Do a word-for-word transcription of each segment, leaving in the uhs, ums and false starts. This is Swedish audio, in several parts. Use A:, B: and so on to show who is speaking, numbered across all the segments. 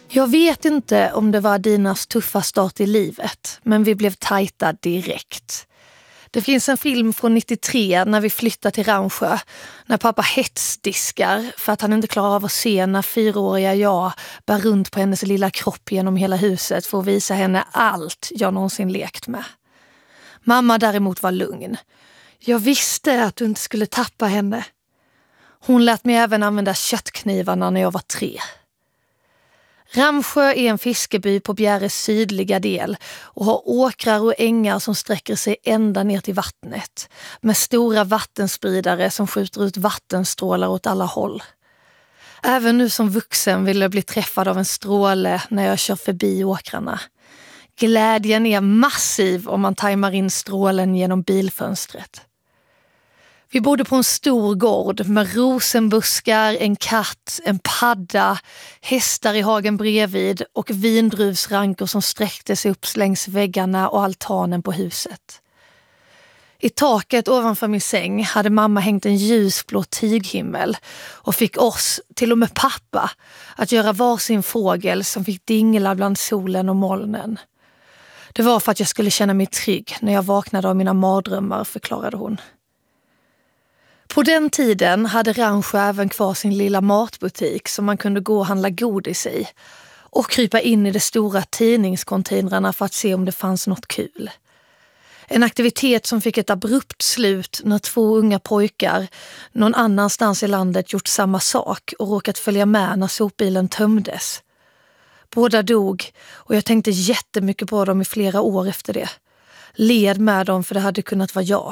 A: Jag vet inte om det var Dinas tuffa start i livet, men vi blev tajta direkt. Det finns en film från nittiotre när vi flyttar till Ramsjö, när pappa hetsdiskar för att han inte klarar av att se när fyraåriga jag bär runt på hennes lilla kropp genom hela huset för att visa henne allt jag någonsin lekt med. Mamma däremot var lugn. Jag visste att du inte skulle tappa henne. Hon lät mig även använda köttknivarna när jag var tre. Ramsjö är en fiskeby på Bjäres sydliga del och har åkrar och ängar som sträcker sig ända ner till vattnet, med stora vattenspridare som skjuter ut vattenstrålar åt alla håll. Även nu som vuxen vill jag bli träffad av en stråle när jag kör förbi åkrarna. Glädjen är massiv om man tajmar in strålen genom bilfönstret. Vi bodde på en stor gård med rosenbuskar, en katt, en padda, hästar i hagen bredvid och vindruvsrankor som sträckte sig upp längs väggarna och altanen på huset. I taket ovanför min säng hade mamma hängt en ljusblå tyghimmel och fick oss, till och med pappa, att göra varsin fågel som fick dingla bland solen och molnen. Det var för att jag skulle känna mig trygg när jag vaknade av mina mardrömmar, förklarade hon. På den tiden hade Ramsjö även kvar sin lilla matbutik som man kunde gå och handla godis i och krypa in i de stora tidningscontainrarna för att se om det fanns något kul. En aktivitet som fick ett abrupt slut när två unga pojkar någon annanstans i landet gjort samma sak och råkat följa med när sopbilen tömdes. Båda dog och jag tänkte jättemycket på dem i flera år efter det. Led med dem för det hade kunnat vara jag.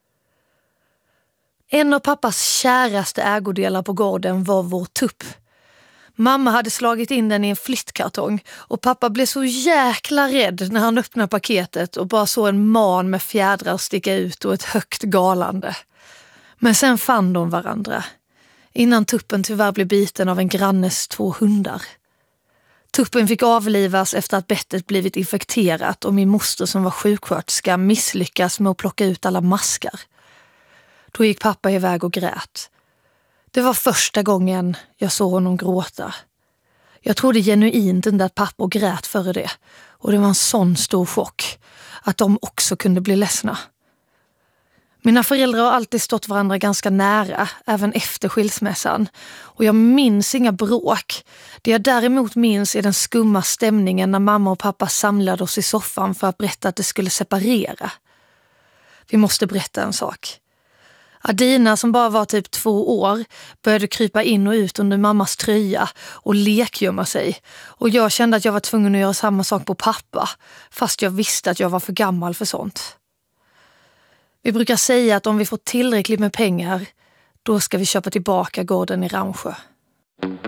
A: En av pappas käraste ägodelar på gården var vår tupp. Mamma hade slagit in den i en flyttkartong och pappa blev så jäkla rädd när han öppnade paketet och bara såg en man med fjädrar sticka ut och ett högt galande. Men sen fann de varandra, innan tuppen tyvärr blev biten av en grannes två hundar. Tuppen fick avlivas efter att bettet blivit infekterat och min moster som var sjuksköterska misslyckas med att plocka ut alla maskar. Då gick pappa iväg och grät. Det var första gången jag såg honom gråta. Jag trodde genuint inte att pappa grät före det. Och det var en sån stor chock att de också kunde bli ledsna. Mina föräldrar har alltid stått varandra ganska nära, även efter skilsmässan. Och jag minns inga bråk. Det jag däremot minns är den skumma stämningen när mamma och pappa samlade oss i soffan för att berätta att det skulle separera. Vi måste berätta en sak. Adina som bara var typ två år började krypa in och ut under mammas tröja och lekgömma sig. Och jag kände att jag var tvungen att göra samma sak på pappa, fast jag visste att jag var för gammal för sånt. Vi brukar säga att om vi får tillräckligt med pengar, då ska vi köpa tillbaka gården i Ramsjö.